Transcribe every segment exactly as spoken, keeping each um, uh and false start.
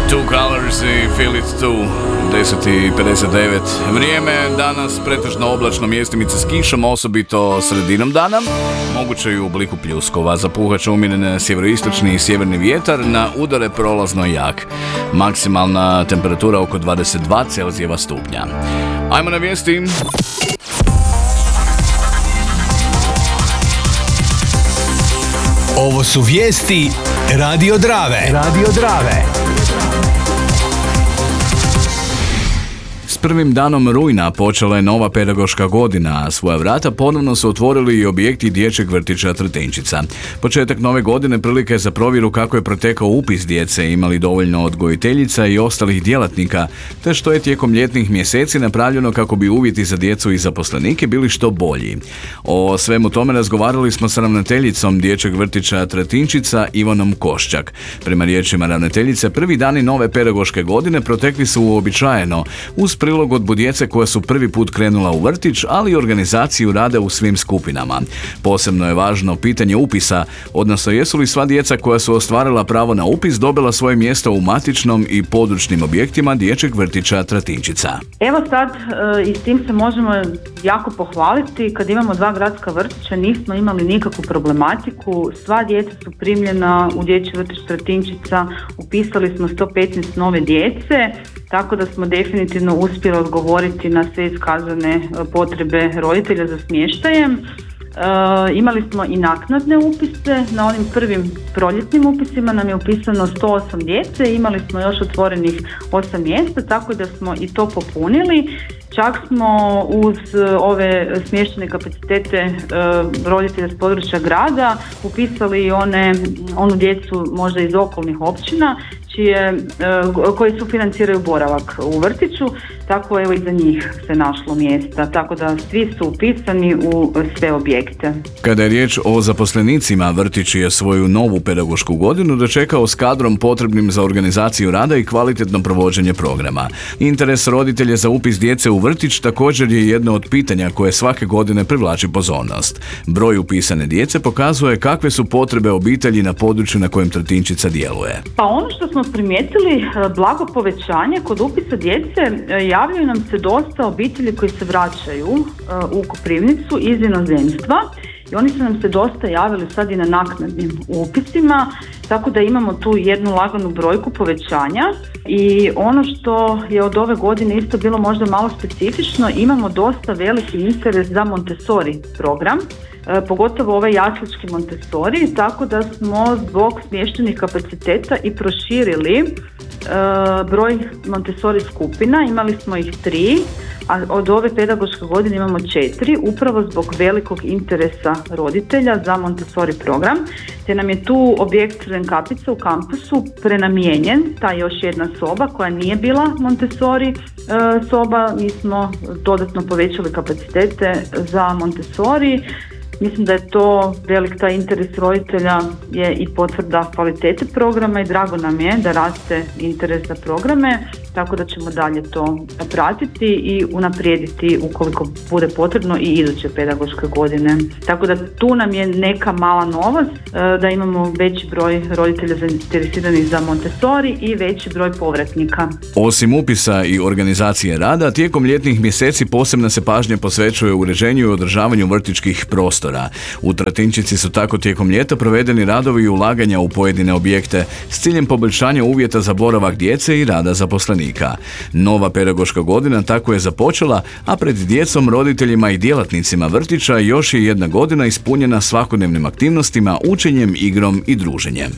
Two Colors i Feel It Too, deset i pedeset devet. Vrijeme danas pretežno oblačno, mjestimice s kišom, osobito sredinom dana. Moguće i u obliku pljuskova. Zapuhat će umjerene sjeveroistočni i sjeverni vjetar, na udare prolazno jak. Maksimalna temperatura oko dvadeset dva Celzijeva stupnja. Ajmo na vijesti. Ovo su vijesti Radio Drave. Radio Drave. S prvim danom rujna počela je nova pedagoška godina, a svoja vrata ponovno su otvorili i objekti dječjeg vrtića Tratinčica. Početak nove godine prilika je za provjeru kako je protekao upis djece, imali dovoljno odgojiteljica i ostalih djelatnika, te što je tijekom ljetnih mjeseci napravljeno kako bi uvjeti za djecu i zaposlenike bili što bolji. O svemu tome razgovarali smo s ravnateljicom dječjeg vrtića Tratinčica Ivanom Koščak. Prema riječima ravnateljice, prvi dani nove pedagoške godine protekli su uobičajeno, uz prilagodbu djece koja su prvi put krenula u vrtić, ali i organizaciju rada u svim skupinama. Posebno je važno pitanje upisa, odnosno jesu li sva djeca koja su ostvarila pravo na upis dobila svoje mjesto u matičnom i područnim objektima dječjeg vrtića Tratinčica. Evo sad e, i s tim se možemo jako pohvaliti. Kad imamo dva gradska vrtića nismo imali nikakvu problematiku. Sva djeca su primljena u dječji vrtić Tratinčica, upisali smo sto petnaest nove djece, tako da smo definitivno uspjeli odgovoriti na sve iskazane potrebe roditelja za smještajem. E, imali smo i naknadne upise. Na onim prvim proljetnim upisima nam je upisano sto osam djece, imali smo još otvorenih osam mjesta, tako da smo i to popunili. Čak smo uz ove smještajne kapacitete e, roditelja s područja grada upisali i one, onu djecu možda iz okolnih općina čije, e, koji su financiraju boravak u vrtiću, tako evo i za njih se našlo mjesta, tako da svi su upisani u sve objekte. Kada je riječ o zaposlenicima, vrtić je svoju novu pedagošku godinu dočekao s kadrom potrebnim za organizaciju rada i kvalitetno provođenje programa. Interes roditelja za upis djece u vrtić također je jedno od pitanja koje svake godine privlači pozornost. Broj upisane djece pokazuje kakve su potrebe obitelji na području na kojem Tratinčica djeluje. Pa ono što smo primijetili, blago povećanje kod upisa djece, javljaju nam se dosta obitelji koji se vraćaju u Koprivnicu iz inozemstva i oni su nam se dosta javili sad i na naknadnim upisima, tako da imamo tu jednu laganu brojku povećanja. I ono što je od ove godine isto bilo možda malo specifično, imamo dosta veliki interes za Montessori program, e, pogotovo ovaj jaslički Montessori, tako da smo zbog smještajnih kapaciteta i proširili e, broj Montessori skupina. Imali smo ih tri, a od ove pedagoške godine imamo četiri, upravo zbog velikog interesa roditelja za Montessori program, te nam je tu objekt Renkapica u kampusu prenamijenjen, ta još jedna soba koja nije bila Montessori e, soba, mi smo dodatno povećali kapacitete za Montessori. Mislim da je to velik taj interes roditelja je i potvrda kvalitete programa i drago nam je da raste interes za programe, tako da ćemo dalje to pratiti i unaprijediti ukoliko bude potrebno i iduće pedagoške godine. Tako da tu nam je neka mala novost, da imamo veći broj roditelja zainteresiranih za Montessori i veći broj povratnika. Osim upisa i organizacije rada, tijekom ljetnih mjeseci posebna se pažnja posvećuje uređenju i održavanju vrtićkih prostora. U Tratinčici su tako tijekom ljeta provedeni radovi i ulaganja u pojedine objekte s ciljem poboljšanja uvjeta za boravak djece i rada zaposlenika. Nova pedagoška godina tako je započela, a pred djecom, roditeljima i djelatnicima vrtića još je jedna godina ispunjena svakodnevnim aktivnostima, učenjem, igrom i druženjem.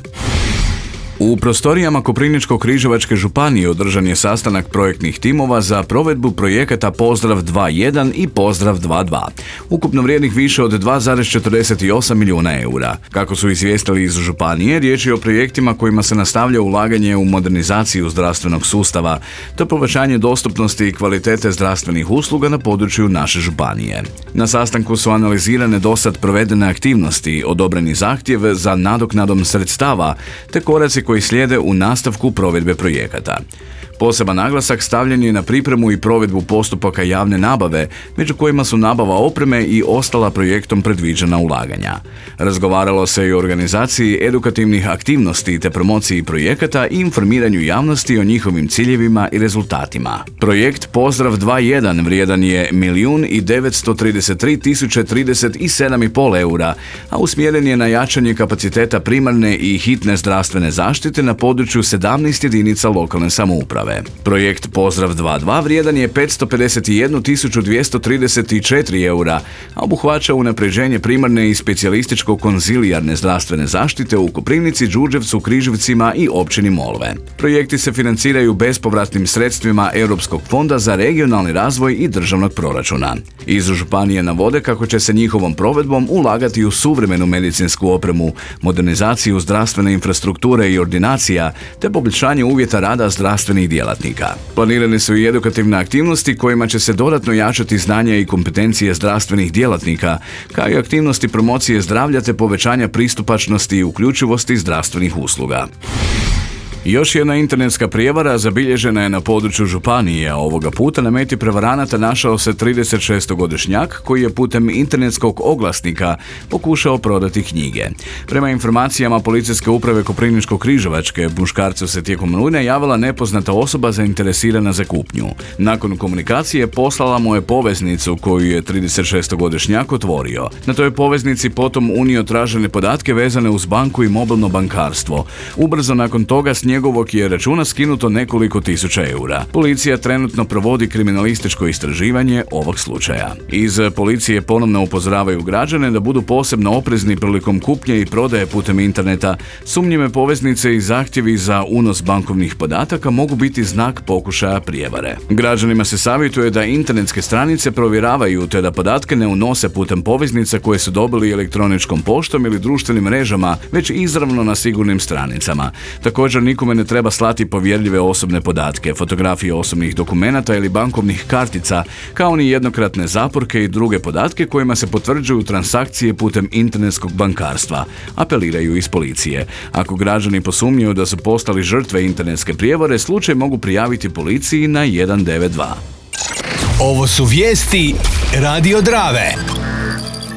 U prostorijama Koprivničko-križevačke županije održan je sastanak projektnih timova za provedbu projekata Pozdrav dva jedan i Pozdrav dva dva, ukupno vrijednih više od dva zarez četrdeset osam milijuna eura. Kako su izvijestili iz županije, riječ je o projektima kojima se nastavlja ulaganje u modernizaciju zdravstvenog sustava, te povećanje dostupnosti i kvalitete zdravstvenih usluga na području naše županije. Na sastanku su analizirane dosad provedene aktivnosti, odobreni zahtjev za nadoknadom sredstava, te koraci koji slijede u nastavku provedbe projekata. Poseban naglasak stavljen je na pripremu i provedbu postupaka javne nabave, među kojima su nabava opreme i ostala projektom predviđena ulaganja. Razgovaralo se i o organizaciji edukativnih aktivnosti te promociji projekata i informiranju javnosti o njihovim ciljevima i rezultatima. Projekt Pozdrav dva jedan vrijedan je milijun i devetsto trideset tri tisuće trideset sedam i pol eura, a usmjeren je na jačanje kapaciteta primarne i hitne zdravstvene zaštite na području sedamnaest jedinica lokalne samouprave. Projekt Pozdrav dva dva vrijedan je petsto pedeset jednu tisuću dvjesto trideset četiri eura, a obuhvaća unapređenje primarne i specijalističko-konzilijarne zdravstvene zaštite u Koprivnici, Đurđevcu, Križevcima i općini Molve. Projekti se financiraju bespovratnim sredstvima Europskog fonda za regionalni razvoj i državnog proračuna. Iz županije navode kako će se njihovom provedbom ulagati u suvremenu medicinsku opremu, modernizaciju zdravstvene infrastrukture i ordinacija, te poboljšanje uvjeta rada zdravstvenih djelatnika. Planirane su i edukativne aktivnosti kojima će se dodatno jačati znanja i kompetencije zdravstvenih djelatnika, kao i aktivnosti promocije zdravlja te povećanja pristupačnosti i uključivosti zdravstvenih usluga. Još jedna internetska prijevara zabilježena je na području županije, a ovoga puta na meti prevaranata našao se tridesetšestogodišnjak koji je putem internetskog oglasnika pokušao prodati knjige. Prema informacijama policijske uprave Koprivničko-križevačke, muškarcu se tijekom rujna javila nepoznata osoba zainteresirana za kupnju. Nakon komunikacije poslala mu je poveznicu koju je tridesetšestogodišnjak otvorio. Na toj poveznici potom unio tražene podatke vezane uz banku i mobilno bankarstvo. Ubrzo nakon toga s njegovog je računa skinuto nekoliko tisuća eura. Policija trenutno provodi kriminalističko istraživanje ovog slučaja. Iz policije ponovno upozoravaju građane da budu posebno oprezni prilikom kupnje i prodaje putem interneta. Sumnjive poveznice i zahtjevi za unos bankovnih podataka mogu biti znak pokušaja prijevare. Građanima se savjetuje da internetske stranice provjeravaju te da podatke ne unose putem poveznica koje su dobili elektroničkom poštom ili društvenim mrežama, već izravno na sigurnim stranicama. Također nikome ne treba slati povjerljive osobne podatke, fotografije osobnih dokumenata ili bankovnih kartica, kao ni jednokratne zaporke i druge podatke kojima se potvrđuju transakcije putem internetskog bankarstva, apeliraju iz policije. Ako građani posumnjaju da su postali žrtve internetske prijevare, slučaj mogu prijaviti policiji na jedan devet dva. Ovo su vijesti Radio Drave.